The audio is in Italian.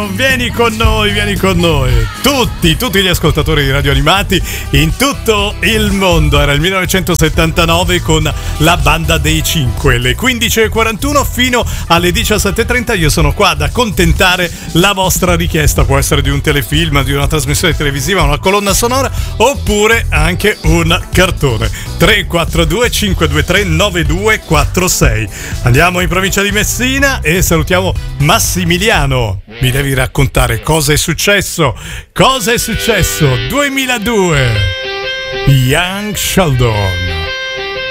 Mario, vieni con noi. Tutti gli ascoltatori di Radio Animati in tutto il mondo. Era il 1979 con la banda dei 5. Le 15:41 fino alle 17:30. Io sono qua ad accontentare la vostra richiesta. Può essere di un telefilm, di una trasmissione televisiva, una colonna sonora, oppure anche un cartone. 342 523 9246. Andiamo in provincia di Messina e salutiamo Massimiliano. Mi devi raccontare cosa è successo. 2002 Young Sheldon.